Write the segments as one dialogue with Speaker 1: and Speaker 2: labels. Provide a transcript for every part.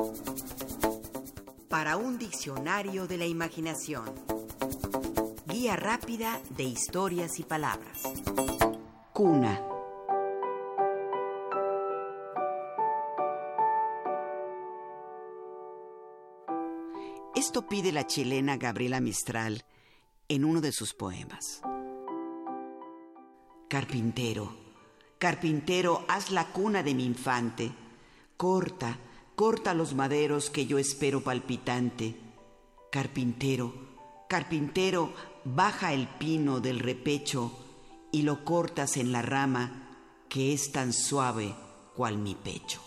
Speaker 1: Para un diccionario de la imaginación. Guía rápida de historias y palabras. Cuna. Esto pide la chilena Gabriela Mistral en uno de sus poemas. Carpintero, carpintero, haz la cuna de mi infante. Corta, corta los maderos que yo espero palpitante. Carpintero, carpintero, baja el pino del repecho y lo cortas en la rama que es tan suave cual mi pecho.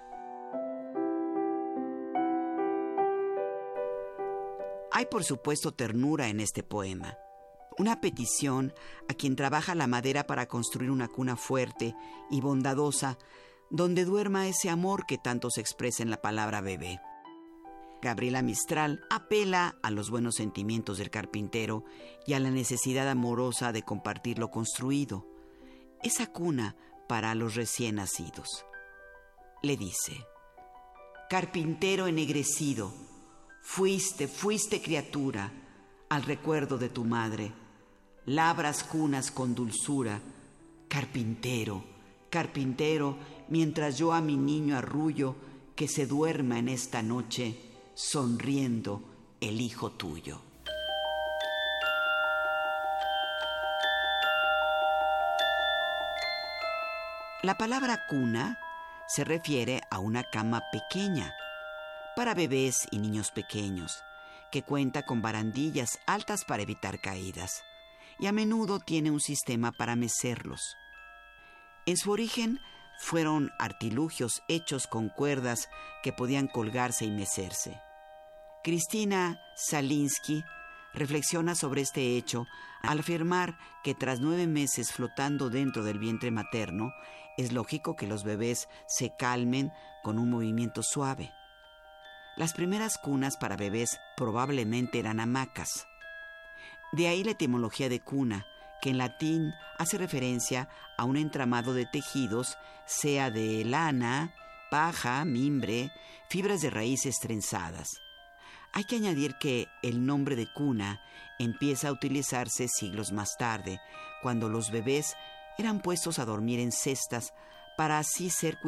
Speaker 1: Hay por supuesto ternura en este poema. Una petición a quien trabaja la madera para construir una cuna fuerte y bondadosa donde duerma ese amor que tanto se expresa en la palabra bebé. Gabriela Mistral apela a los buenos sentimientos del carpintero y a la necesidad amorosa de compartir lo construido, esa cuna para los recién nacidos. Le dice: carpintero ennegrecido, fuiste criatura, al recuerdo de tu madre, labras cunas con dulzura. Carpintero, carpintero, mientras yo a mi niño arrullo, que se duerma en esta noche, sonriendo el hijo tuyo. La palabra cuna se refiere a una cama pequeña para bebés y niños pequeños, que cuenta con barandillas altas para evitar caídas y a menudo tiene un sistema para mecerlos. En su origen fueron artilugios hechos con cuerdas que podían colgarse y mecerse. Cristina Salinsky reflexiona sobre este hecho al afirmar que tras 9 meses flotando dentro del vientre materno, es lógico que los bebés se calmen con un movimiento suave. Las primeras cunas para bebés probablemente eran hamacas. De ahí la etimología de cuna, que en latín hace referencia a un entramado de tejidos, sea de lana, paja, mimbre, fibras de raíces trenzadas. Hay que añadir que el nombre de cuna empieza a utilizarse siglos más tarde, cuando los bebés eran puestos a dormir en cestas para así ser cuidados